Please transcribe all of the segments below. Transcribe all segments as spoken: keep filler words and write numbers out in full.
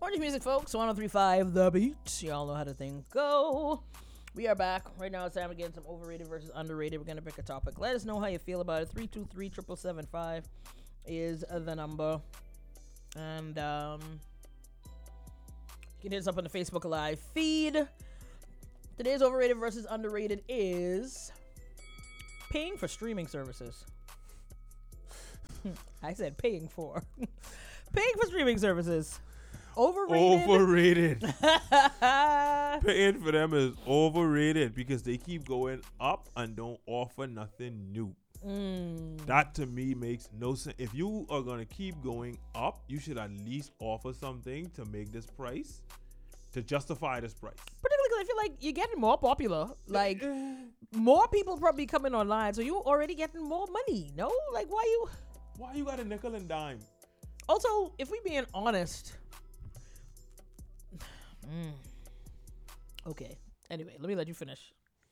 Orange Music, folks. one oh three point five The Beat. Y'all know how the thing go. We are back. Right now it's time to get some overrated versus underrated. We're going to pick a topic. Let us know how you feel about it. three two three, seven seven seven five is the number. And um, you can hit us up on the Facebook Live feed. Today's overrated versus underrated is paying for streaming services. I said paying for. Paying for streaming services. Overrated. Overrated. Paying for them is overrated because they keep going up and don't offer nothing new. Mm. That to me makes no sense. If you are going to keep going up, you should at least offer something to make this price, to justify this price. Particularly because I feel like you're getting more popular. Like, more people probably coming online, so you're already getting more money, no? Like, why you... Why you got a nickel and dime? Also, if we being honest... Mm. Okay. Anyway, let me let you finish.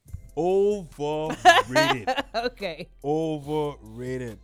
Overrated. Okay. Overrated.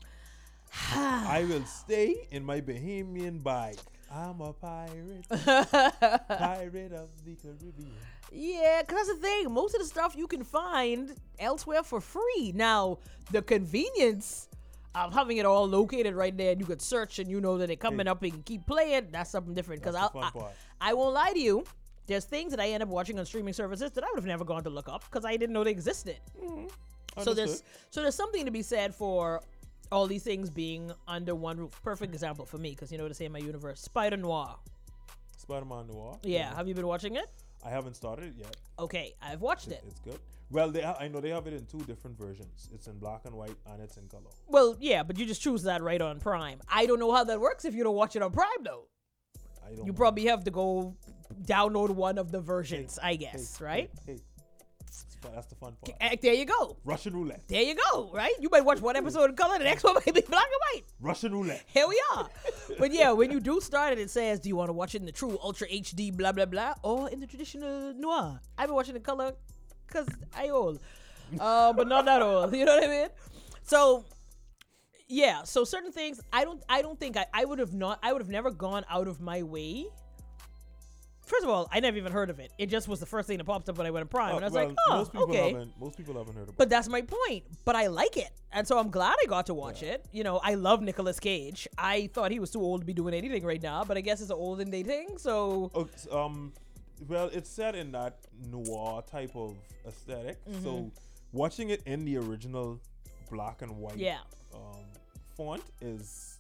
I will stay in my Bahamian bike. I'm a pirate. Pirate of the Caribbean. Yeah, because that's the thing. Most of the stuff you can find elsewhere for free. Now, the convenience of having it all located right there and you could search and you know that they're coming Hey. up and keep playing, that's something different. Because That's the I, fun part. I won't lie to you. There's things that I end up watching on streaming services that I would have never gone to look up because I didn't know they existed. Mm-hmm. So there's so there's something to be said for all these things being under one roof. Perfect example for me because you know what to say in my universe. Spider Noir. Spider-Man Noir. Yeah, have you been watching it? I haven't started it yet. Okay, I've watched It- it. It's good. Well, they ha- I know they have it in two different versions. It's in black and white and it's in color. Well, yeah, but you just choose that right on Prime. I don't know how that works if you don't watch it on Prime though. I don't. You know. probably have to go download one of the versions, I Hey, guess, hey, right? Hey, Sp- that's the fun part. Eh, There you go. Russian roulette. There you go, right? You might watch one episode in color, the next one might be black and white. Russian roulette. Here we are. But yeah, when you do start it, it says, do you want to watch it in the true Ultra H D, blah, blah, blah, or in the traditional noir? I've been watching the color because I old. Uh, but not that old. You know what I mean? So, yeah. So certain things, I don't I don't think I, I would have not, I would have never gone out of my way. First of all, I never even heard of it. It just was the first thing that popped up when I went on Prime. Uh, and I was well, like, oh, most people okay. haven't. Most people haven't heard about. But that's my point. But I like it. And so I'm glad I got to watch Yeah. it. You know, I love Nicolas Cage. I thought he was too old to be doing anything right now, but I guess it's an olden day thing. So, Okay, s- um, well, it's set in that noir type of aesthetic. Mm-hmm. So, watching it in the original black and white yeah. um, font is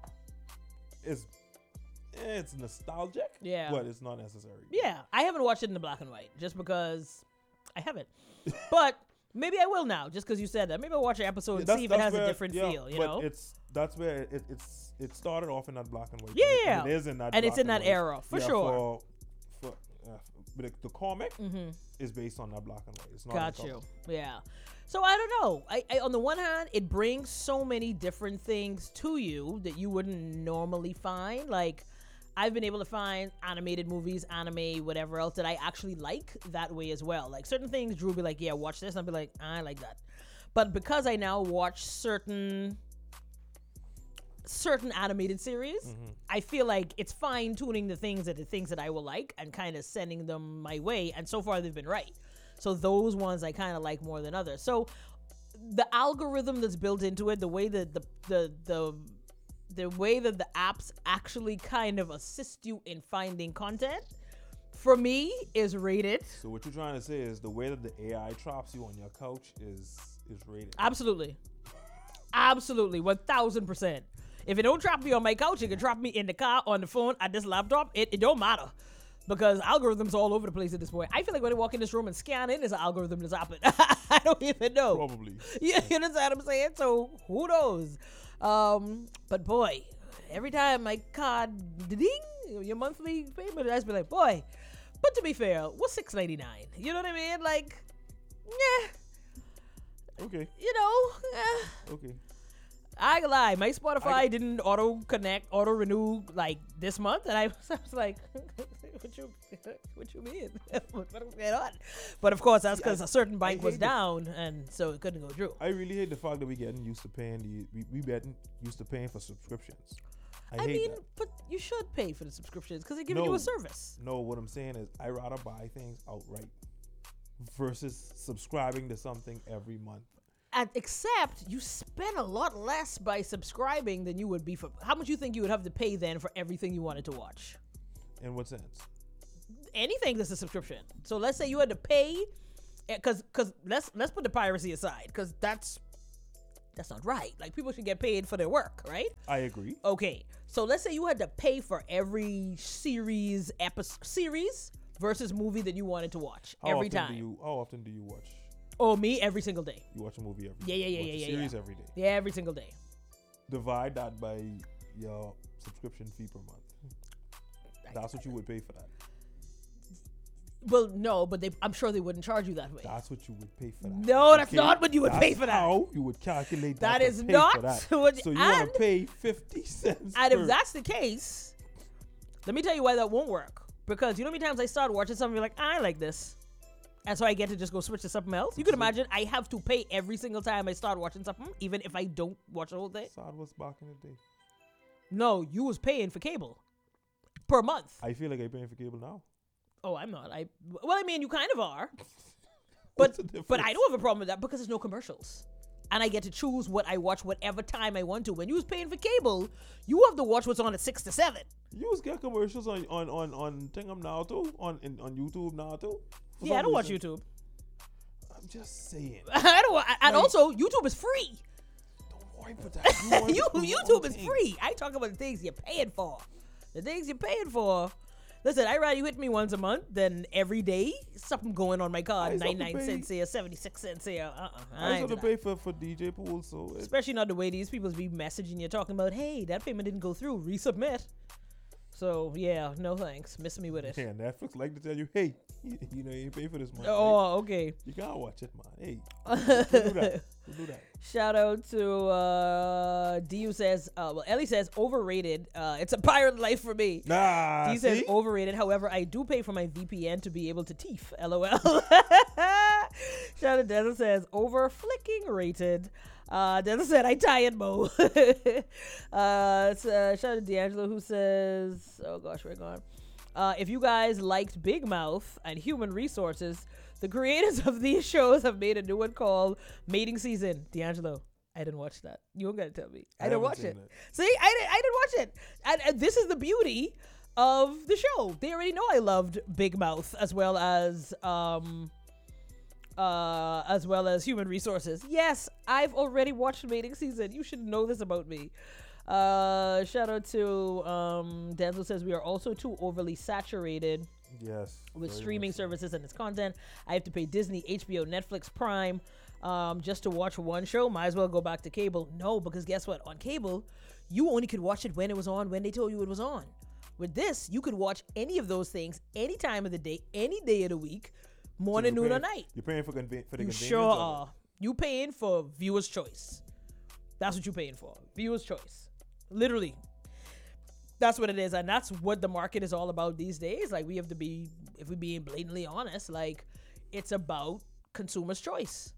is eh, it's nostalgic. Yeah. but it's not necessary. Yeah. I haven't watched it in the black and white just because I haven't. But maybe I will now just because you said that. Maybe I'll watch an episode Yeah, and that's- see if it that's has a where- different yeah, feel, you but know? it's that's where it, it's it started off in that black and white. Yeah, and yeah, it is in that, and it's black in that white. era, for Yeah, sure. For, for uh, but the, the comic Mm-hmm. is based on that black and white. It's not in Got color. you. Yeah. So I don't know. I, I on the one hand, it brings so many different things to you that you wouldn't normally find. Like, I've been able to find animated movies, anime, whatever else that I actually like that way as well. Like certain things, Drew will be like, "Yeah, watch this," and I'll be like, "I like that." But because I now watch certain certain animated series, Mm-hmm. I feel like it's fine tuning the things that the things that I will like and kind of sending them my way. And so far, they've been right. So those ones I kind of like more than others. So the algorithm that's built into it, the way that the the the the way that the apps actually kind of assist you in finding content, for me, is rated. So what you're trying to say is the way that the A I traps you on your couch is is rated. Absolutely. Absolutely. one thousand percent. If it don't trap me on my couch, it can trap me in the car, on the phone, at this laptop. It, it don't matter. Because algorithms all over the place at this point. I feel like when I walk in this room and scan in, there's an algorithm that's happening. I don't even know. Probably. Yeah, you understand what I'm saying? So who knows? Um, but boy, every time my card ding, your monthly payment, I just be like, boy. But to be fair, what's six ninety-nine? You know what I mean? Like, yeah, Okay. you know, eh. Okay. I ain't gonna lie, my Spotify I- didn't auto connect, auto renew like this month, and I was, I was like, "What you, what you mean? what, what's going on?" But of course, that's because a certain bank was hate the- down, and so it couldn't go through. I really hate the fact that we getting used to paying the we we getting used to paying for subscriptions. I, I hate mean, that. but you should pay for the subscriptions because they're giving you No. a service. No, what I'm saying is I rather buy things outright versus subscribing to something every month. And except you spend a lot less by subscribing than you would be for. How much you think you would have to pay then for everything you wanted to watch? In what sense? Anything that's a subscription. So let's say you had to pay, because because let's let's put the piracy aside, because that's that's not right. Like, people should get paid for their work, right? I agree. Okay, so let's say you had to pay for every series episode series versus movie that you wanted to watch How every often time. Do you, how often do you watch? Oh, me every single day. You watch a movie every Yeah, day. yeah, yeah, You watch yeah, a yeah, series yeah. every day. Yeah, every single day. Divide that by your subscription fee per month. That's what you would pay for that. Well, no, but they, I'm sure they wouldn't charge you that way. That's what you would pay for that. No, that's not what you would That's pay for that. How you would calculate that. That to is pay not for that. what- So you want and- to pay fifty cents. And per- if that's the case, let me tell you why that won't work. Because you know how many times I start watching something, you're like, I like this. And so I get to just go switch to something else. You can imagine I have to pay every single time I start watching something, even if I don't watch the whole thing. Sad was back in the day. No, you was paying for cable per month. I feel like I'm paying for cable now. Oh, I'm not. I well, I mean, you kind of are, What's but the but I difference? don't have a problem with that because there's no commercials, and I get to choose what I watch whatever time I want to. When you was paying for cable, you have to watch what's on at six to seven. You was get commercials on on on on Thingam now too, on in, on YouTube now too. For Yeah, I some don't watch reason. YouTube. I'm just saying. I don't. wa- And Like- also, YouTube is free. Don't worry about that. You want you, to do your YouTube own is thing. free. I talk about the things you're paying for. The things you're paying for. Listen, I rather you hit me once a month than every day. Something going on my I card. used to have to ninety-nine pay- cents here, seventy-six cents here. Uh-uh. I I used ain't to do pay that. for, for D J Pool, so it, Especially not the way these people be messaging you, talking about, hey, that payment didn't go through. Resubmit. So, yeah, no thanks. Miss me with it. yeah, Netflix like to tell you, hey, you, you know, you pay for this month. Oh, okay. You gotta watch it, man. Hey, we'll do that. We'll do that. Shout out to uh D U says, uh, well, Ellie says overrated. Uh, it's a pirate life for me. Nah, D says see? overrated. However, I do pay for my V P N to be able to teeth. LOL. Shout out to Denzel says over flicking rated. Uh, Denzel said I tie and mow. uh, it's, uh, shout out to D'Angelo who says, oh gosh, we're gone. Uh, if you guys liked Big Mouth and Human Resources, the creators of these shows have made a new one called Mating Season. D'Angelo, I didn't watch that. You don't gotta tell me. I, I didn't haven't watch seen it. it. See, I didn't. I didn't watch it. And, and this is the beauty of the show. They already know I loved Big Mouth as well as um, uh, as well as Human Resources. Yes, I've already watched Mating Season. You should know this about me. Uh, shout out to um, Denzel says we are also too overly saturated Yes. with very streaming much so. services and its content. I have to pay Disney, H B O, Netflix, Prime um, just to watch one show. Might as well go back to cable. No, because guess what? On cable, you only could watch it when it was on, when they told you it was on. With this, you could watch any of those things any time of the day, any day of the week, morning, you're noon, or paying- night. You're paying for, conven- for the You convenience sure of it. are. You paying for viewer's choice. That's what you're paying for. Viewer's choice. Literally. That's what it is. And that's what the market is all about these days. Like, we have to be, if we're being blatantly honest, like, it's about consumer's choice.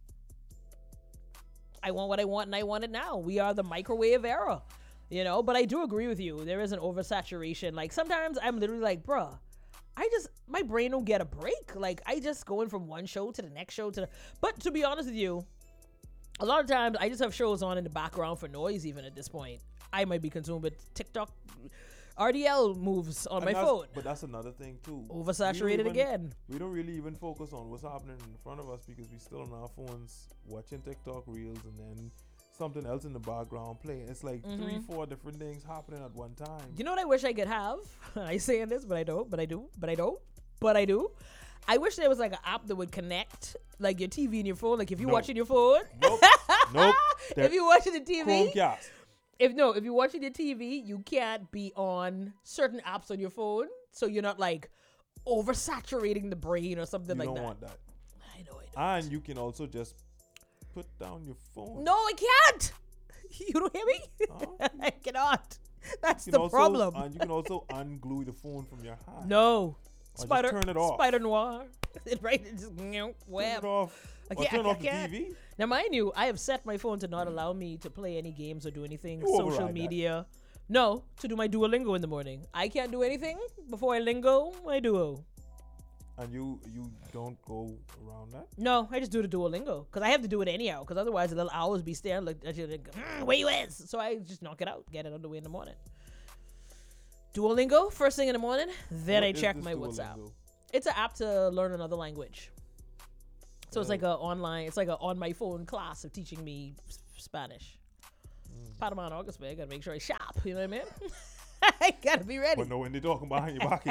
I want what I want and I want it now. We are the microwave era, you know? But I do agree with you. There is an oversaturation. Like, sometimes I'm literally like, bruh, I just, my brain don't get a break. Like, I just going from one show to the next show to the, but to be honest with you, a lot of times I just have shows on in the background for noise even at this point. I might be consumed with TikTok R D L moves on And my that's- phone. But that's another thing too. Oversaturated We don't even- again. We don't really even focus on what's happening in front of us because we still on our phones watching TikTok reels and then something else in the background playing. It's like three, Mhm. four different things happening at one time. You know what I wish I could have? I saying this, but I don't, but I do, but I don't, but I do. I wish there was like an app that would connect like your T V and your phone. Like if you're No. watching your phone, Nope. Nope. if you're watching the T V, Chromecast. if no, if you're watching your T V, you can't be on certain apps on your phone, so you're not like oversaturating the brain or something You like don't that. want that. I know, I know. And you can also just put down your phone. No, I can't. You don't hear me? Huh? I cannot. That's You can the also, problem. And you can also unglue the phone from your hand. No. just Spider turn it off. Spider Noir. It right it just you know, Turn web. it off. I Or can't- turn I off the T can't. V. Now mind you, I have set my phone to not allow me to play any games or do anything You social override that. media No, to do my Duolingo in the morning. I can't do anything before I lingo my Duo. And you you don't go around that? No, I just do the Duolingo because I have to do it anyhow. Because otherwise, the little owls be staring like, like mm, where you is. So I just knock it out, get it underway in the morning. Duolingo first thing in the morning. Then What I is check this my WhatsApp. Duolingo? It's an app to learn another language. So it's Oh. like a online. It's like a on my phone class of teaching me s- Spanish. Mm. Panama August, man. I gotta make sure I shop. You know what I mean? I gotta be ready. But no, when they talking behind your back.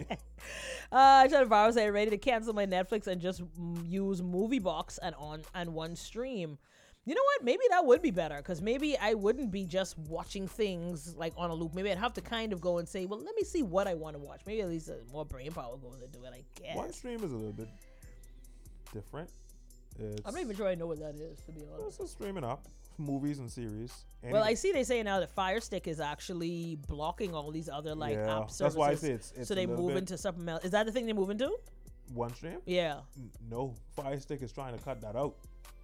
Uh, I tried to borrow say ready to cancel my Netflix and just mm, use MovieBox and on and one stream. You know what? Maybe that would be better because maybe I wouldn't be just watching things like on a loop. Maybe I'd have to kind of go and say, well, let me see what I want to watch. Maybe at least uh, more brain power goes into it. I guess. One stream is a little bit different. It's, I'm not even sure I know what that is, to be honest. It's a streaming app, movies and series. Well, I Anything. see they say now that Fire Stick is actually blocking all these other like Yeah, app services. that's why I say it's- it's so a they little move bit- into something else. Is that the thing they move into? One stream? Yeah. N- No, Fire Stick is trying to cut that out.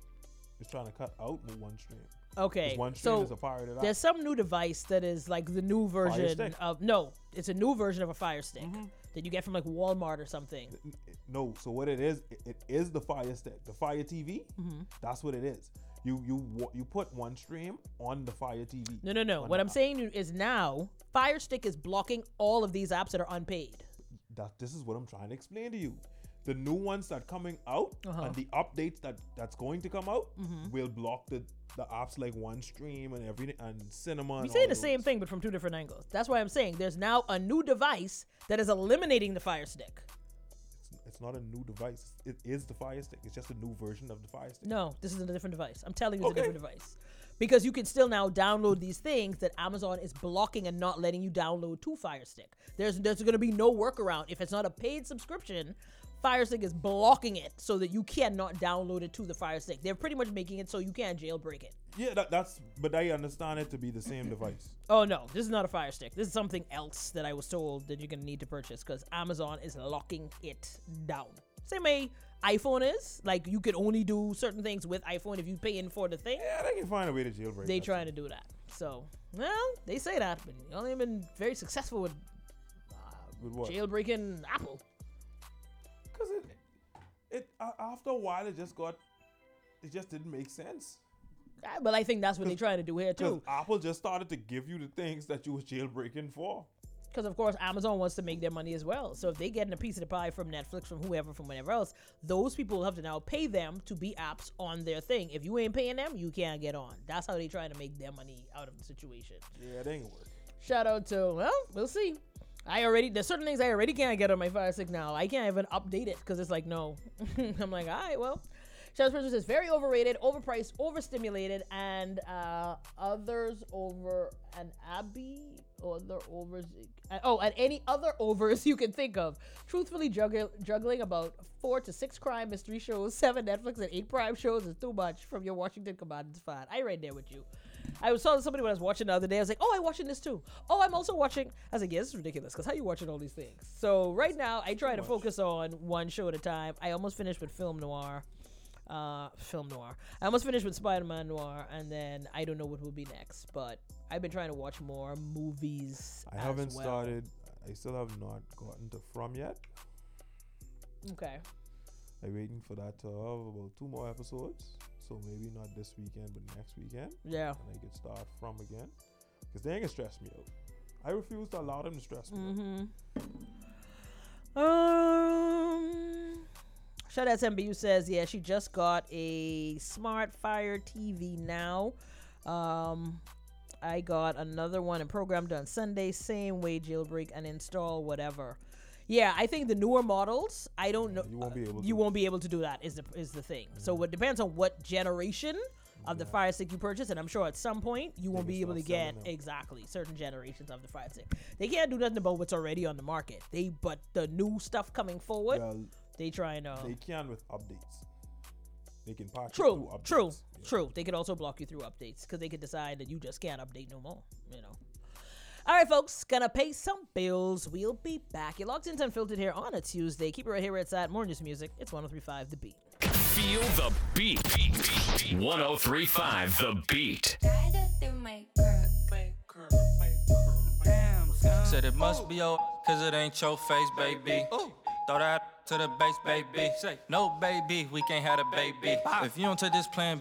It's trying to cut out the one stream. 'Cause Okay. One stream So is a pirated app. there's some new device that is like the new version Stick. of no, it's a new version of a Fire Stick Mhm. that you get from like Walmart or something. N- n- No, so what it is, it, it is the Fire Stick, the Fire T V. Mm-hmm. That's what it is. You you wa- you put one stream on the Fire T V. No, no, no. on What the I'm app. saying is now Fire Stick is blocking all of these apps that are unpaid. That this is what I'm trying to explain to you. The new ones that coming out Uh-huh. and the updates that that's going to come out Mhm. will block the the apps like one stream and everything and cinema. We and say all the same those. thing, but from two different angles. That's why I'm saying there's now a new device that is eliminating the Fire Stick. It's, it's not a new device. It is the Fire Stick. It's just a new version of the Fire Stick. No, this is a different device. I'm telling you, it's Okay. a different device. Because you can still now download these things that Amazon is blocking and not letting you download to Fire Stick. There's there's going to be no workaround. If it's not a paid subscription, Fire Stick is blocking it so that you cannot download it to the Fire Stick. They're pretty much making it so you can't jailbreak it. Yeah, that, that's. But I understand it to be the same device. Oh no, this is not a Fire Stick. This is something else that I was told that you're going to need to purchase because Amazon is locking it down. Same way iPhone is. Like you can only do certain things with iPhone if you pay in for the thing. Yeah, they can find a way to jailbreak. They that trying thing. to do that. So, well, they say that, but they only been very successful with With what? jailbreaking Apple. Because it, it a- after a while it just got, it just didn't make sense. Ah, But I think that's what they're trying to do here Because too. Apple just started to give you the things that you was jailbreaking for. Because of course Amazon wants to make their money as well. So if they getting a piece of the pie from Netflix, from whoever, from whatever else, those people will have to now pay them to be apps on their thing. If you ain't paying them, you can't get on. That's how they trying to make their money out of the situation. Yeah, it ain't work. Shout out to, well, we'll see. I already, there's certain things I already can't get on my Fire Stick now. I can't even update it because it's like, no. I'm like, all right, well. Shout out to person says, very overrated, overpriced, overstimulated, and uh, others over an Abby, other overs, uh, oh, and any other overs you can think of. Truthfully, juggle, juggling about four to six crime mystery shows, seven Netflix, and eight Prime shows is too much from your Washington Commanders fan. I right there with you. I was telling somebody when I was watching the other day, I was like, oh, I'm watching this too. Oh, I'm also watching. I was like, yeah, this is ridiculous because how you watching all these things? So right now, I try to much. focus on one show at a time. I almost finished with Film Noir. Uh, Film Noir. I almost finished with Spider-Man Noir, and then I don't know what will be next. But I've been trying to watch more movies. I as haven't well. started. I still have not gotten to From yet. Okay. I'm waiting for that to have about two more episodes. So maybe not this weekend, but next weekend. Yeah. And I can start From again. Because they ain't gonna stress me out. I refuse to allow them to stress me out. Mm-hmm. Um. Shout out to M B U says, yeah, she just got a Smart Fire T V now. Um, I got another one and program done Sunday, same way, jailbreak and install whatever. Yeah, I think the newer models, I don't know. You won't be able You to. won't be able to do that. Is the is the thing. So it depends on what generation of the Yeah. Fire Stick you purchase, and I'm sure at some point you won't can be able to start selling get them. exactly certain generations of the Fire Stick. They can't do nothing about what's already on the market. They but the new stuff coming forward, Well, they try and uh, they can with updates. They can patch it true, through updates. true, Yeah. true. They could also block you through updates because they could decide that you just can't update no more. You know. All right, folks, gonna pay some bills. We'll be back. You're locked into Unfiltered here on a Tuesday. Keep it right here where it's at. More news music. It's one oh three point five The Beat. Feel the beat. one oh three point five The Beat. Gotta do my girl. Said it must be your, cause it ain't your face, baby. Throw that to the base, baby. No, baby, we can't have a baby. If you don't take this plan,